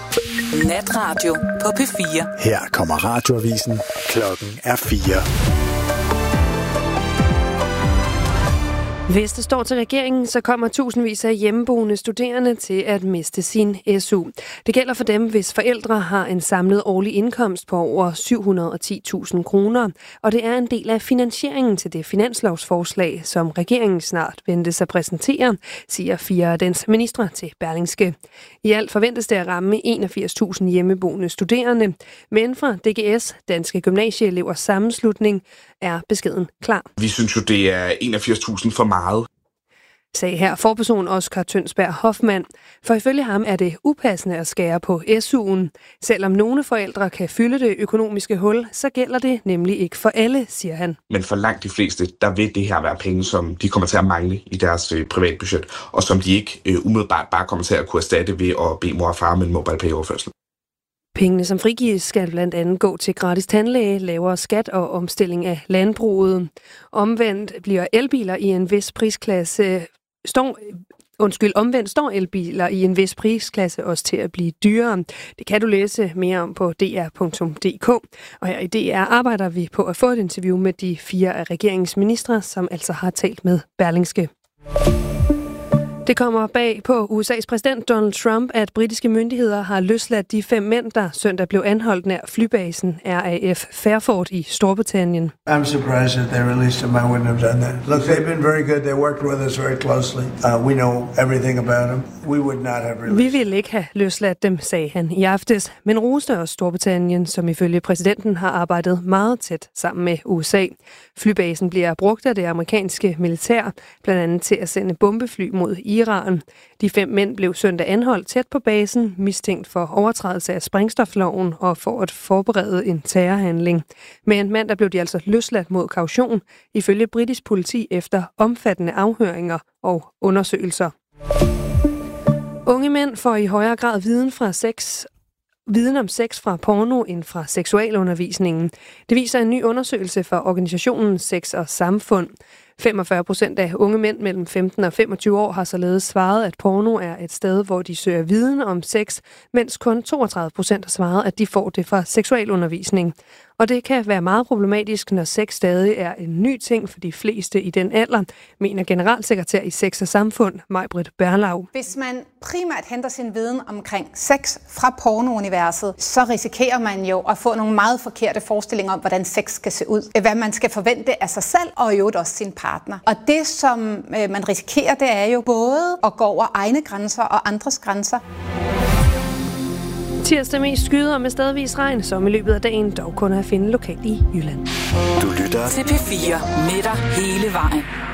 Natradio på P4. Her kommer radioavisen. Klokken er 4. Hvis det står til regeringen, så kommer tusindvis af hjemmeboende studerende til at miste sin SU. Det gælder for dem, hvis forældre har en samlet årlig indkomst på over 710.000 kroner. Og det er en del af finansieringen til det finanslovsforslag, som regeringen snart ventes at præsentere, siger 4 af dens ministre til Berlingske. I alt forventes det at ramme 81.000 hjemmeboende studerende. Men fra DGS, Danske Gymnasieelevers Sammenslutning, er beskeden klar. Vi synes jo, det er 81.000 for meget, sagde her forperson Oscar Tønsberg Hoffmann. For ifølge ham er det upassende at skære på SU'en. Selvom nogle forældre kan fylde det økonomiske hul, så gælder det nemlig ikke for alle, siger han. men for langt de fleste, der vil det her være penge, som de kommer til at mangle i deres privatbudget, og som de ikke umiddelbart bare kommer til at kunne erstatte ved at bede mor og far med en MobilePay-overførsel. Pengene, som frigives, skal blandt andet gå til gratis tandlæge, lavere skat og omstilling af landbruget. Omvendt bliver elbiler i en vis prisklasse står elbiler i en vis prisklasse også til at blive dyrere. Det kan du læse mere om på dr.dk. Og her i DR arbejder vi på at få et interview med de 4 af regeringsministre, som altså har talt med Berlingske. Det kommer bag på USA's præsident Donald Trump, at britiske myndigheder har løsladt de 5 mænd, der søndag blev anholdt nær flybasen RAF Fairford i Storbritannien. I'm surprised that they released them. I wouldn't have done that. Look, they've been very good. They worked with us very closely. We know everything about them. We would not have released. Vi ville ikke have løsladt dem, sagde han i aftes, men roste også Storbritannien, som ifølge præsidenten har arbejdet meget tæt sammen med USA. Flybasen bliver brugt af det amerikanske militær, blandt andet til at sende bombefly mod Iran. De 5 mænd blev søndag anholdt tæt på basen, mistænkt for overtrædelse af sprængstofloven og for at forberede en terrorhandling. Men mandag blev de altså løsladt mod kaution, ifølge britisk politi efter omfattende afhøringer og undersøgelser. Unge mænd får i højere grad viden om sex fra porno end fra seksualundervisningen. Det viser en ny undersøgelse fra organisationen Sex og Samfund. 45% af unge mænd mellem 15 og 25 år har således svaret, at porno er et sted, hvor de søger viden om sex, mens kun 32% har svaret, at de får det fra seksualundervisning. Og det kan være meget problematisk, når sex stadig er en ny ting for de fleste i den alder, mener generalsekretær i Sex og Samfund, Maj-Britt Berlau. Hvis man primært henter sin viden omkring sex fra pornouniverset, så risikerer man jo at få nogle meget forkerte forestillinger om, hvordan sex skal se ud. Hvad man skal forvente af sig selv og i øvrigt også sin partner. Og det, som man risikerer, det er jo både at gå over egne grænser og andres grænser. Tirsdag mest skyder med stedvis regn, som i løbet af dagen dog kun er at finde lokalt i Jylland. Du lytter til P4 med dig hele vejen.